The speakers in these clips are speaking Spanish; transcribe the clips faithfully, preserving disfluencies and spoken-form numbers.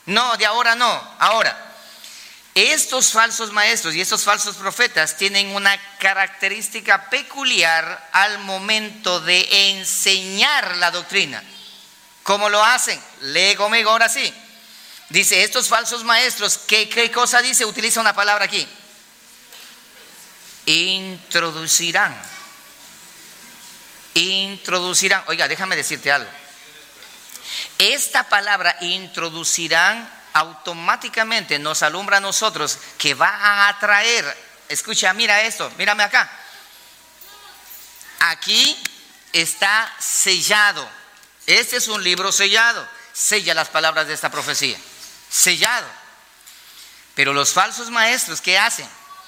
No, de ahora no, ahora. Estos falsos maestros y estos falsos profetas tienen una característica peculiar al momento de enseñar la doctrina. ¿Cómo lo hacen? Lee conmigo ahora sí. Dice, estos falsos maestros, ¿qué, qué cosa dice? Utiliza una palabra aquí. Introducirán. Introducirán. Oiga, déjame decirte algo. Esta palabra introducirán automáticamente nos alumbra a nosotros que va a atraer. Escucha, mira esto, mírame acá. Aquí está sellado. Este es un libro sellado. Sella las palabras de esta profecía. Sellado. Pero los falsos maestros, ¿qué hacen?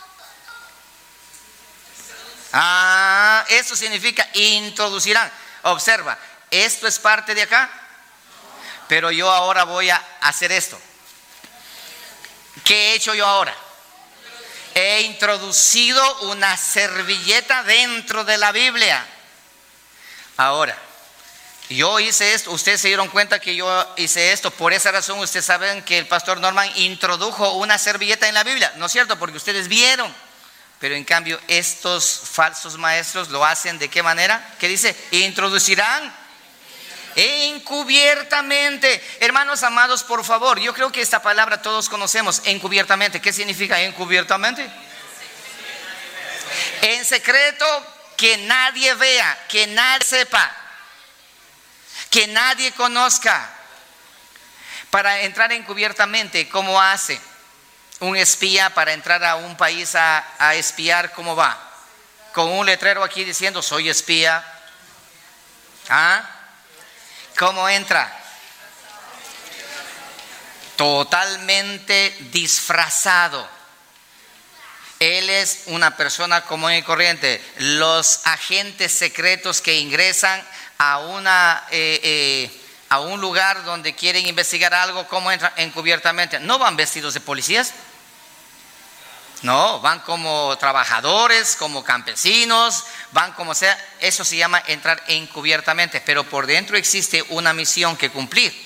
Ah, eso significa introducirán. Observa, esto es parte de acá, pero yo ahora voy a hacer esto. ¿Qué he hecho yo ahora? He introducido una servilleta dentro de la Biblia. Ahora, yo hice esto, ustedes se dieron cuenta que yo hice esto, por esa razón ustedes saben que el pastor Norman introdujo una servilleta en la Biblia, ¿no es cierto? Porque ustedes vieron, pero en cambio estos falsos maestros lo hacen ¿de qué manera? ¿Qué dice? Introducirán encubiertamente. Hermanos amados, por favor, yo creo que esta palabra todos conocemos, encubiertamente. ¿Qué significa encubiertamente? En secreto, que nadie vea, que nadie sepa, que nadie conozca. Para entrar encubiertamente, ¿cómo hace un espía para entrar a un país a, a espiar? ¿Cómo va? Con un letrero aquí diciendo soy espía. ¿Ah? ¿Cómo entra? Totalmente disfrazado. Él es una persona común y corriente. Los agentes secretos que ingresan a, una, eh, eh, a un lugar donde quieren investigar algo, ¿cómo entran? Encubiertamente. No van vestidos de policías. No, van como trabajadores, como campesinos, van como sea. Eso se llama entrar encubiertamente, pero por dentro existe una misión que cumplir.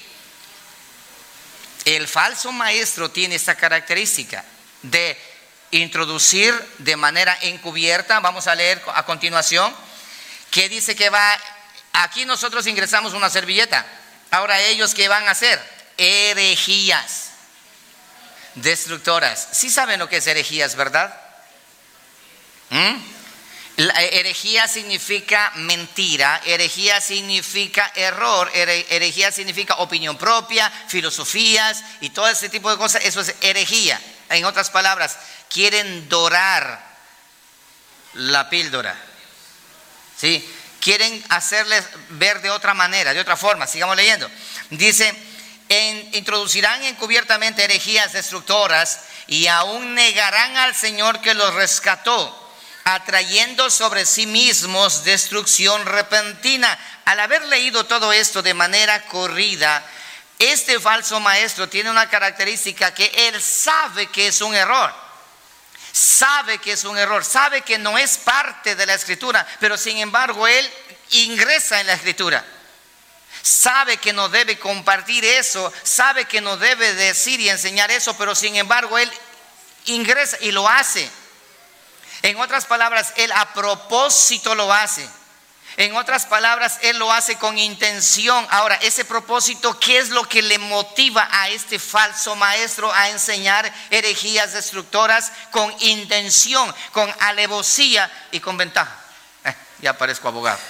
El falso maestro tiene esta característica de introducir de manera encubierta. Vamos a leer a continuación, que dice que va, aquí nosotros ingresamos una servilleta. Ahora ellos, ¿qué van a hacer? Herejías destructoras. Sí saben lo que es herejías, ¿verdad? ¿Mm? La herejía significa mentira, herejía significa error, herejía significa opinión propia, filosofías y todo ese tipo de cosas. Eso es herejía. En otras palabras, quieren dorar la píldora, ¿sí? Quieren hacerles ver de otra manera, de otra forma. Sigamos leyendo. Dice, En, introducirán encubiertamente herejías destructoras y aún negarán al Señor que los rescató, atrayendo sobre sí mismos destrucción repentina. Al haber leído todo esto de manera corrida, este falso maestro tiene una característica, que él sabe que es un error. Sabe que es un error, sabe que no es parte de la Escritura, pero sin embargo él ingresa en la Escritura. Sabe que no debe compartir eso, sabe que no debe decir y enseñar eso, pero sin embargo él ingresa y lo hace. En otras palabras, él a propósito lo hace. En otras palabras, él lo hace con intención. Ahora, ese propósito, ¿qué es lo que le motiva a este falso maestro a enseñar herejías destructoras? Con intención, con alevosía y con ventaja. Eh, ya parezco abogado.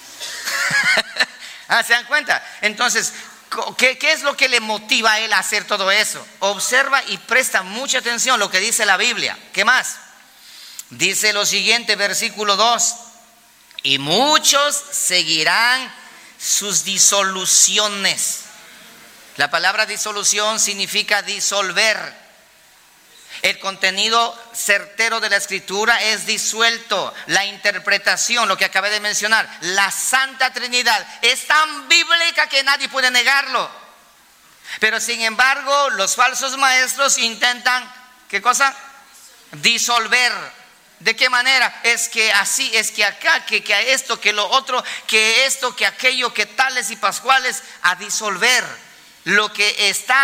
Ah, ¿se dan cuenta? Entonces, ¿qué, ¿qué es lo que le motiva a él a hacer todo eso? Observa y presta mucha atención a lo que dice la Biblia. ¿Qué más? Dice lo siguiente, versículo dos. Y muchos seguirán sus disoluciones. La palabra disolución significa disolver. El contenido certero de la Escritura es disuelto. La interpretación, lo que acabé de mencionar, la Santa Trinidad, es tan bíblica que nadie puede negarlo. Pero sin embargo, los falsos maestros intentan, ¿qué cosa? Disolver. ¿De qué manera? Es que así, es que acá, que, que esto, que lo otro, que esto, que aquello, que tales y pascuales, a disolver lo que está